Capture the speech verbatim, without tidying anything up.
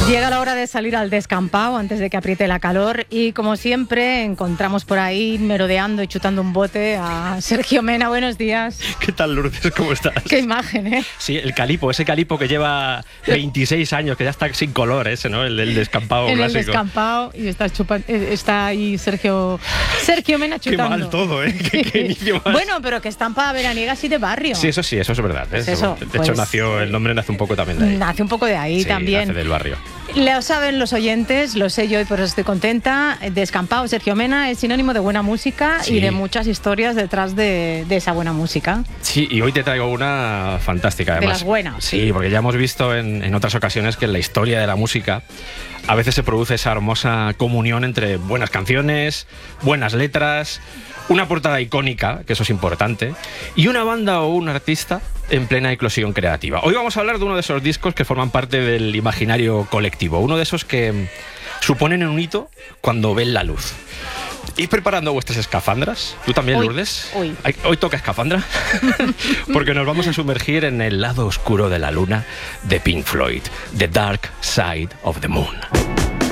Llega la hora de salir al descampado antes de que apriete la calor y, como siempre, encontramos por ahí merodeando y chutando un bote a Sergio Mena. Buenos días. ¿Qué tal, Lourdes? ¿Cómo estás? Qué imagen, ¿eh? Sí, el calipo, ese calipo que lleva veintiséis años, que ya está sin color ese, ¿no? El del descampado en clásico. el descampado y está, chupan, está ahí Sergio, Sergio Mena chutando. Qué mal todo, ¿eh? Qué, qué inicio más. Bueno, pero que estampa veraniega así de barrio. Sí, eso sí, eso es verdad. ¿eh? Pues eso, de pues, hecho, nació, el nombre nace un poco también de ahí. Nace un poco de ahí sí, también. nace del barrio. Lo saben los oyentes, lo sé yo y por eso estoy contenta. Descampado, Sergio Mena es sinónimo de buena música sí. y de muchas historias detrás de, de esa buena música. Sí, y hoy te traigo una fantástica, además. De las buenas. Sí, porque ya hemos visto en, en otras ocasiones que en la historia de la música a veces se produce esa hermosa comunión entre buenas canciones, buenas letras, una portada icónica, que eso es importante, y una banda o un artista en plena eclosión creativa. Hoy vamos a hablar de uno de esos discos que forman parte del imaginario colectivo, uno de esos que suponen un hito cuando ven la luz. ¿Ir preparando vuestras escafandras? ¿Tú también, hoy, Lourdes? Hoy. ¿Hoy toca escafandra? Porque nos vamos a sumergir en el lado oscuro de la luna de Pink Floyd, The Dark Side of the Moon.